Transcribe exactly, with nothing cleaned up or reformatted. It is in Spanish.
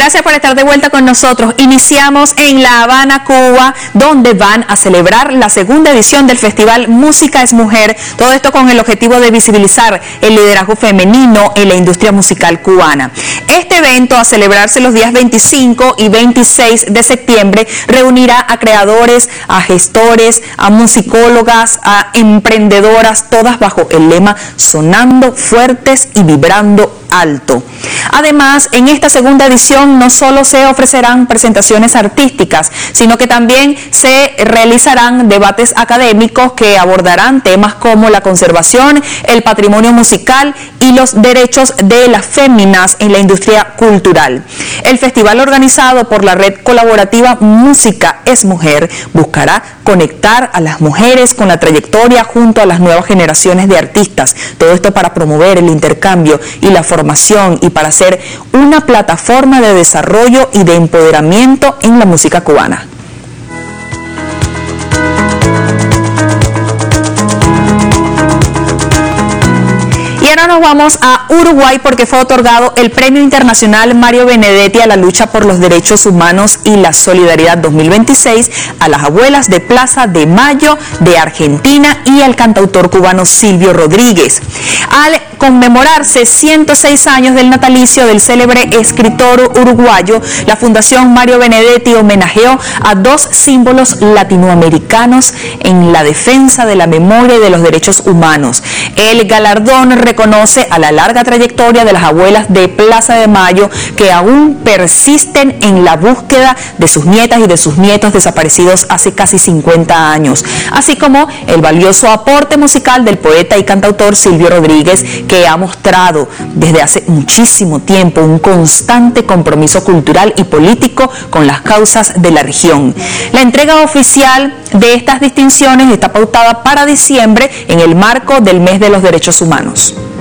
Gracias por estar de vuelta con nosotros. Iniciamos en La Habana, Cuba, donde van a celebrar la segunda edición del Festival Música es Mujer. Todo esto con el objetivo de visibilizar el liderazgo femenino en la industria musical cubana. Este evento, a celebrarse los días veinticinco y veintiséis de septiembre, reunirá a creadores, a gestores, a musicólogas, a emprendedoras, todas bajo el lema Sonando Fuertes y Vibrando Alto. Además, en esta segunda edición no solo se ofrecerán presentaciones artísticas, sino que también se realizarán debates académicos que abordarán temas como la conservación, el patrimonio musical y los derechos de las féminas en la industria cultural. El festival, organizado por la red colaborativa Música es Mujer, buscará conectar a las mujeres con la trayectoria junto a las nuevas generaciones de artistas. Todo esto para promover el intercambio y la formación y para ser una plataforma de desarrollo y de empoderamiento en la música cubana. Y ahora nos vamos a Uruguay porque fue otorgado el Premio Internacional Mario Benedetti a la lucha por los derechos humanos y la solidaridad dos mil veintiséis a las abuelas de Plaza de Mayo de Argentina y al cantautor cubano Silvio Rodríguez. Al conmemorarse ciento seis años del natalicio del célebre escritor uruguayo, la Fundación Mario Benedetti homenajeó a dos símbolos latinoamericanos en la defensa de la memoria y de los derechos humanos. El galardón reconoce a la larga trayectoria de las abuelas de Plaza de Mayo que aún persisten en la búsqueda de sus nietas y de sus nietos desaparecidos hace casi cincuenta años, así como el valioso aporte musical del poeta y cantautor Silvio Rodríguez, que ha mostrado desde hace muchísimo tiempo un constante compromiso cultural y político con las causas de la región. La entrega oficial de estas distinciones está pautada para diciembre en el marco del Mes de los Derechos Humanos.